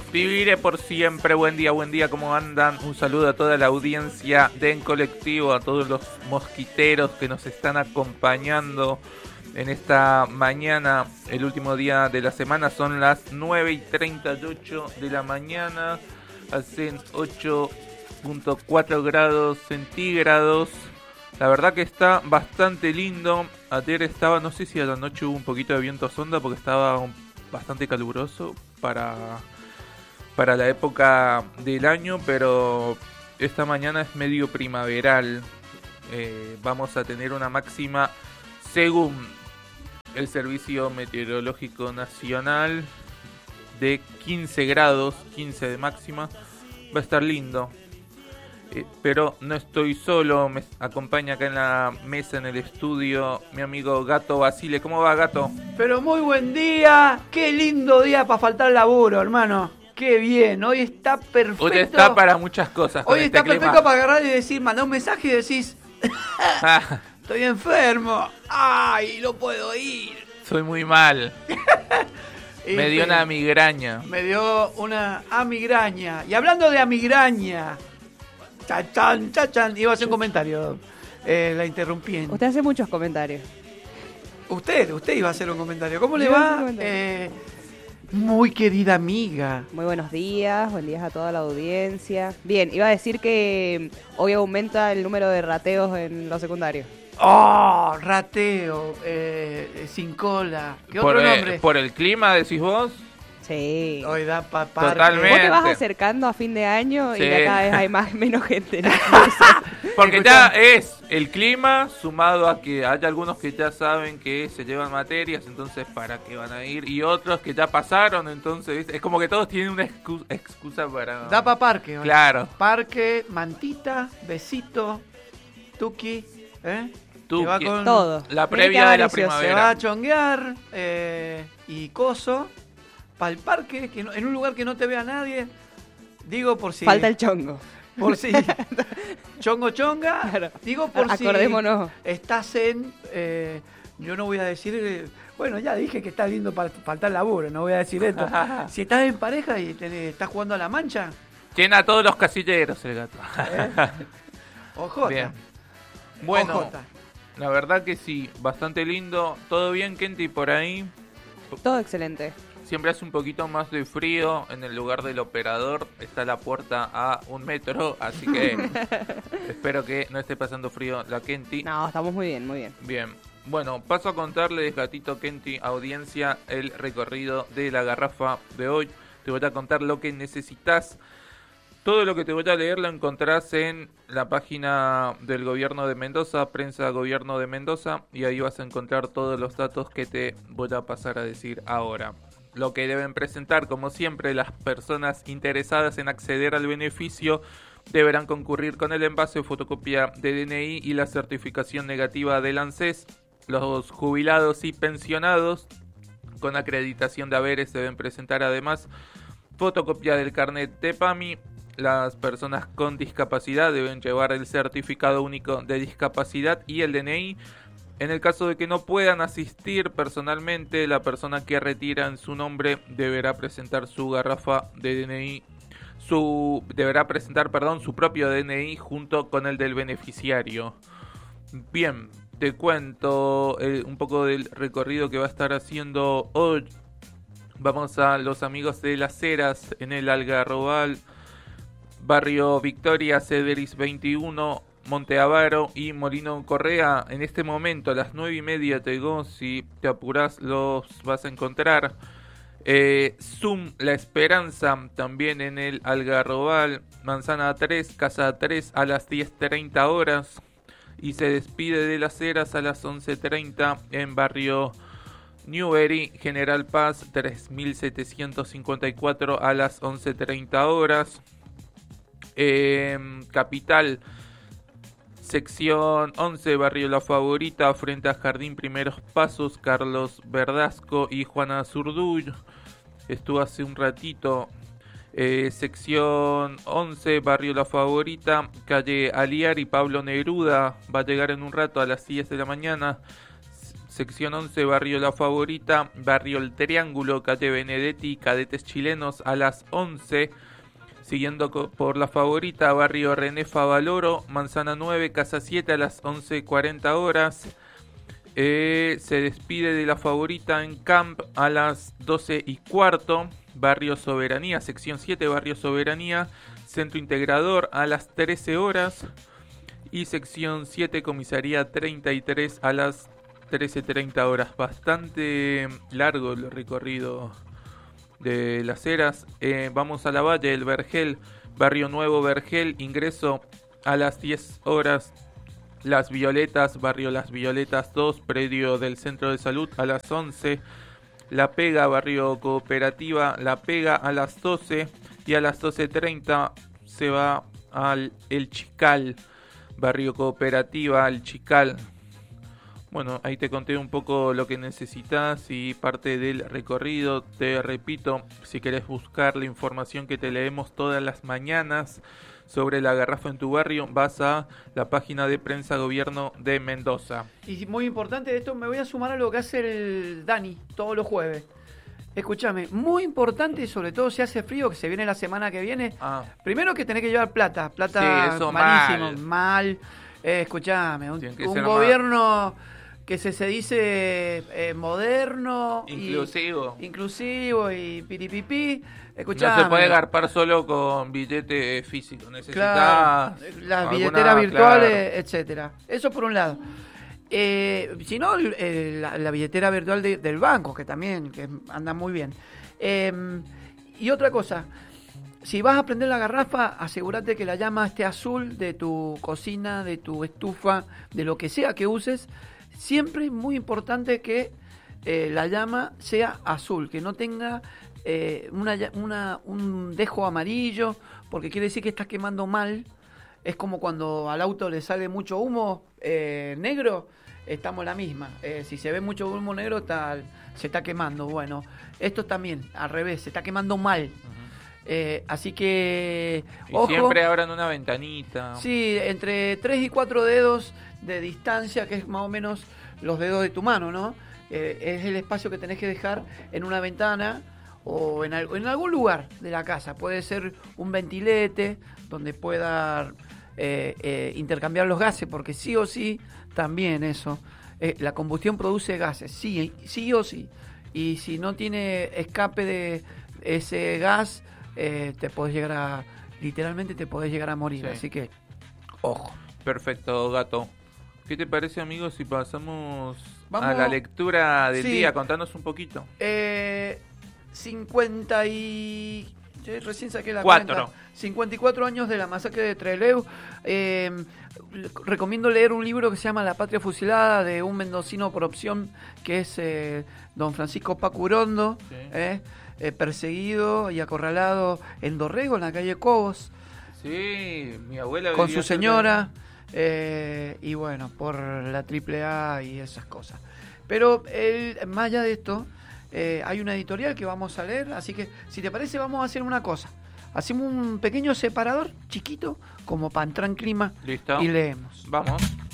Viviré por siempre. Buen día, ¿cómo andan? Un saludo a toda la audiencia de En Colectivo, a todos los mosquiteros que nos están acompañando en esta mañana, el último día de la semana. Son las 9:38 de la mañana, hacen 8.4 grados centígrados. La verdad que está bastante lindo. Ayer estaba, no sé si a la noche hubo un poquito de viento sonda porque estaba bastante caluroso para la época del año, pero esta mañana es medio primaveral. Vamos a tener una máxima, según el Servicio Meteorológico Nacional, de 15 grados, 15 de máxima. Va a estar lindo. Pero no estoy solo, me acompaña acá en la mesa, en el estudio, mi amigo Gato Basile. ¿Cómo va, Gato? Pero muy buen día, qué lindo día para faltar al laburo, hermano. Qué bien, hoy está perfecto. Hoy está para muchas cosas. Hoy está perfecto para agarrar y decir, mandar un mensaje y decís, estoy enfermo, ay, no puedo ir. Soy muy mal. Me dio una migraña. Me dio una migraña. Y hablando de migraña, chachan, iba a hacer un comentario. La interrumpí. Usted hace muchos comentarios. Usted iba a hacer un comentario. ¿Cómo le va? Muy querida amiga. Muy buenos días, buen día a toda la audiencia. Bien, iba a decir que hoy aumenta el número de rateos en los secundarios. ¡Oh! Rateo, sin cola. ¿Qué otro nombre? ¿Por el clima decís vos? Sí. Hoy da parque. Totalmente. Vos te vas acercando a fin de año Sí. y ya cada vez hay menos gente en el curso. Porque ya es el clima sumado a que hay algunos que ya saben que se llevan materias, entonces para qué van a ir, y otros que ya pasaron, entonces es como que todos tienen una excusa para... Da para parque. Claro. Parque, mantita, besito, tuki, Tuki. Que va con Todo. La Mira previa qué de la avaricioso. Se va primavera. a chonguear y coso para el parque, que en un lugar que no te vea nadie. Digo por si... Falta el chongo. Por si... chonga. Claro. Digo por Acordémonos. si estás en... yo no voy a decir... bueno, ya dije que estás lindo para faltar laburo, no voy a decir esto. Si estás en pareja y estás jugando a la mancha... Llena todos los casilleros el gato. Ojota. Bien. Bueno, Ojota. la verdad que sí, bastante lindo. ¿Todo bien, Kenty, por ahí? Todo excelente. Siempre hace un poquito más de frío. En el lugar del operador está la puerta a 1 metro, así que espero que no esté pasando frío la Kenty. No, estamos muy bien, muy bien. Bien, bueno, paso a contarles, gatito, Kenty, audiencia, el recorrido de la garrafa de hoy. Te voy a contar lo que necesitas. Todo lo que te voy a leer lo encontrás en la página del Gobierno de Mendoza, Prensa Gobierno de Mendoza, y ahí vas a encontrar todos los datos que te voy a pasar a decir ahora. Lo que deben presentar, como siempre, las personas interesadas en acceder al beneficio deberán concurrir con el envase o fotocopia de DNI y la certificación negativa del ANSES. Los jubilados y pensionados con acreditación de haberes deben presentar además fotocopia del carnet de PAMI. Las personas con discapacidad deben llevar el certificado único de discapacidad y el DNI. En el caso de que no puedan asistir personalmente, la persona que retira en su nombre deberá presentar su garrafa de DNI, su propio DNI junto con el del beneficiario. Bien, te cuento un poco del recorrido que va a estar haciendo hoy. Vamos a los amigos de Las Heras en el Algarrobal, Barrio Victoria, Cederis 21, Monteavaro y Molino Correa. En este momento a las 9:30 te digo, si te apurás los vas a encontrar. Zoom La Esperanza también en el Algarrobal, Manzana 3, Casa 3 a las 10:30 horas. Y se despide de Las Heras a las 11:30 en Barrio Newbery, General Paz 3754 a las 11:30 horas. Capital, sección 11, Barrio La Favorita, frente a Jardín Primeros Pasos, Carlos Verdasco y Juana Zurduy. Estuvo hace un ratito. Sección 11, Barrio La Favorita, calle Aliar y Pablo Neruda. Va a llegar en un rato a las 10 de la mañana. Sección 11, Barrio La Favorita, Barrio El Triángulo, calle Benedetti, Cadetes Chilenos a las 11. Siguiendo por La Favorita, Barrio René Favaloro, Manzana 9, Casa 7 a las 11:40 horas. Se despide de La Favorita en Camp a las 12:15. Barrio Soberanía, sección 7, Barrio Soberanía, Centro Integrador a las 13 horas. Y sección 7, Comisaría 33 a las 13:30 horas. Bastante largo el recorrido de Las Heras. Vamos a la Valle, el Vergel, Barrio Nuevo Vergel, ingreso a las 10 horas. Las Violetas, Barrio Las Violetas 2, predio del Centro de Salud a las 11. La Pega, Barrio Cooperativa, La Pega a las 12. Y a las 12:30 se va al El Chical, Barrio Cooperativa, El Chical. Bueno, ahí te conté un poco lo que necesitas y parte del recorrido. Te repito, si querés buscar la información que te leemos todas las mañanas sobre la garrafa en tu barrio, vas a la página de Prensa Gobierno de Mendoza. Y muy importante esto, me voy a sumar a lo que hace el Dani todos los jueves. Escúchame, muy importante, sobre todo si hace frío, que se viene la semana que viene. Primero que tenés que llevar plata sí, eso malísimo, mal. Escúchame, un gobierno que se dice moderno, inclusivo y piripipí. Escuchame, no se puede garpar solo con billete físico, necesitas las billeteras virtuales, etcétera. Eso por un lado. Si no, la billetera virtual del banco, que también que anda muy bien. Y otra cosa, si vas a prender la garrafa, asegúrate que la llama esté azul de tu cocina, de tu estufa, de lo que sea que uses. Siempre es muy importante que la llama sea azul, que no tenga un dejo amarillo, porque quiere decir que estás quemando mal. Es como cuando al auto le sale mucho humo negro, estamos la misma. Si se ve mucho humo negro, se está quemando. Bueno, esto también, al revés, se está quemando mal. Uh-huh. Así que, ojo, siempre abran una ventanita. Sí, entre 3 y 4 dedos de distancia, que es más o menos los dedos de tu mano, ¿no? Es el espacio que tenés que dejar en una ventana o en algún lugar de la casa. Puede ser un ventilete donde pueda intercambiar los gases, porque sí o sí, también eso, la combustión produce gases, sí o sí. Y si no tiene escape de ese gas, literalmente te podés llegar a morir. Sí. Así que, ojo. Perfecto, Gato. ¿Qué te parece, amigos, si pasamos a la lectura del día? Contanos un poquito. recién saqué la cuenta. 54 años de la masacre de Trelew. Recomiendo leer un libro que se llama La Patria Fusilada, de un mendocino por opción, que es don Francisco Pacurondo, sí. Perseguido y acorralado en Dorrego, en la calle Cobos. Sí, mi abuela con su señora. Y bueno, por la AAA y esas cosas. Pero más allá de esto, hay una editorial que vamos a leer, así que si te parece vamos a hacer una cosa. Hacemos un pequeño separador chiquito como para entrar en clima. ¿Listo? Y leemos. Vamos.